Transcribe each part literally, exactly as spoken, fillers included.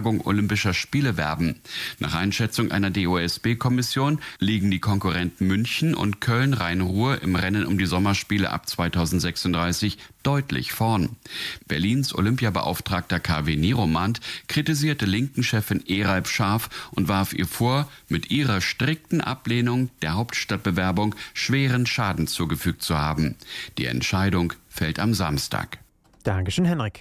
Vertagung Olympischer Spiele werben. Nach Einschätzung einer D O S B-Kommission liegen die Konkurrenten München und Köln-Rhein-Ruhr im Rennen um die Sommerspiele ab zweitausendsechsunddreißig deutlich vorn. Berlins Olympiabeauftragter K W Nieromant kritisierte Linken-Chefin Ereib scharf und warf ihr vor, mit ihrer strikten Ablehnung der Hauptstadtbewerbung schweren Schaden zugefügt zu haben. Die Entscheidung fällt am Samstag. Dankeschön, Henrik.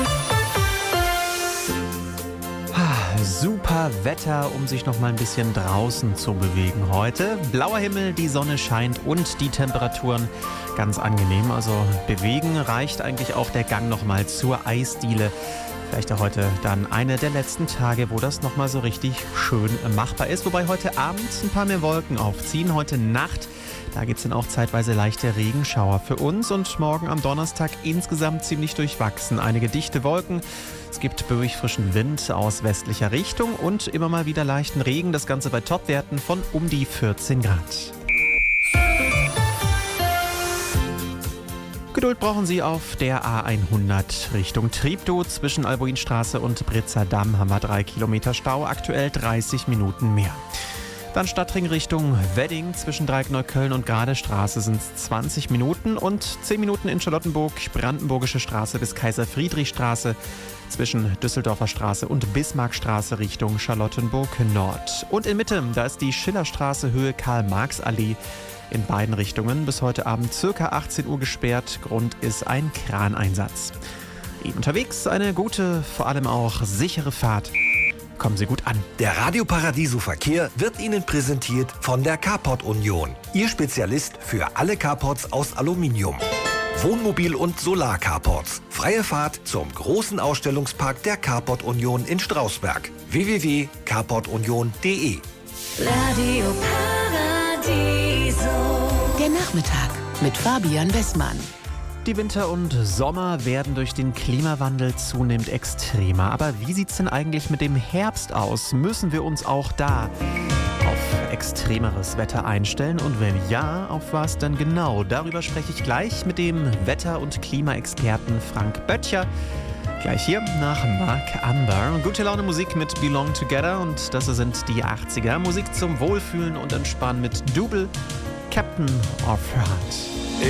Super Wetter, um sich noch mal ein bisschen draußen zu bewegen heute. Blauer Himmel, die Sonne scheint und die Temperaturen ganz angenehm. Also bewegen reicht eigentlich auch der Gang noch mal zur Eisdiele. Vielleicht ja heute dann eine der letzten Tage, wo das noch mal so richtig schön machbar ist. Wobei heute Abend ein paar mehr Wolken aufziehen. Heute Nacht, da gibt es dann auch zeitweise leichte Regenschauer für uns. Und morgen am Donnerstag insgesamt ziemlich durchwachsen. Einige dichte Wolken. Es gibt böig frischen Wind aus westlicher Richtung und immer mal wieder leichten Regen. Das Ganze bei Topwerten von um die vierzehn Grad. Geduld brauchen Sie auf der A hundert Richtung Treptow. Zwischen Albuinstraße und Britzer Damm haben wir drei Kilometer Stau, aktuell dreißig Minuten mehr. Dann Stadtring Richtung Wedding, zwischen Dreieckneukölln und Gradestraße sind es zwanzig Minuten und zehn Minuten in Charlottenburg, Brandenburgische Straße bis Kaiser-Friedrich-Straße, zwischen Düsseldorfer Straße und Bismarckstraße Richtung Charlottenburg Nord. Und in Mitte, da ist die Schillerstraße Höhe Karl-Marx-Allee. In beiden Richtungen bis heute Abend ca. achtzehn Uhr gesperrt. Grund ist ein Kraneinsatz. Eben unterwegs eine gute, vor allem auch sichere Fahrt. Kommen Sie gut an. Der Radio Paradiso Verkehr wird Ihnen präsentiert von der Carport Union. Ihr Spezialist für alle Carports aus Aluminium. Wohnmobil- und Solar-Carports. Freie Fahrt zum großen Ausstellungspark der Carport Union in Strausberg. w w w punkt carport union punkt d e Radio Paradiso. Der Nachmittag mit Fabian Westmann. Die Winter und Sommer werden durch den Klimawandel zunehmend extremer. Aber wie sieht es denn eigentlich mit dem Herbst aus? Müssen wir uns auch da auf extremeres Wetter einstellen? Und wenn ja, auf was denn genau? Darüber spreche ich gleich mit dem Wetter- und Klimaexperten Frank Böttcher. Gleich hier nach Mark Amber. Gute Laune Musik mit Belong Together und das sind die achtziger. Musik zum Wohlfühlen und Entspannen mit Double, Captain of Heart.